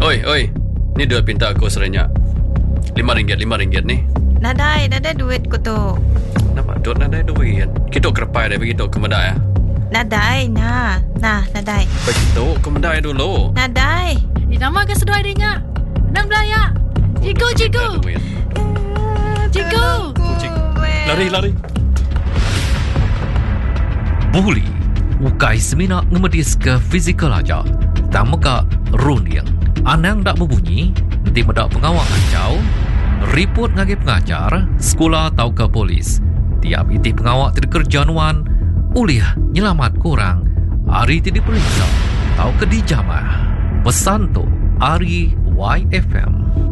Oi. Ni duit pinta aku serenyak. RM5 ni. Nadai duit ko tu. Nampak dot nadai duit. Kita kerepai dah bagi tok kemedai. Nadai, nadai. Bagi tok kemedai dulu. Nadai. Nama ke sedua adanya. Nang belaya. Jigo. Lari. Buli ukai semina ngemedis ke fizikal aja. Tak meka runiang. Anang dak berbunyi, nanti medak pengawal ancau. Report ngagi pengajar, sekolah atau ke polis. Tiap iti pengawal tidak kerjaan uliah nyelamat kurang. Hari tidak diperiksa. Atau ke dijamah. Pesan tu Ari YFM.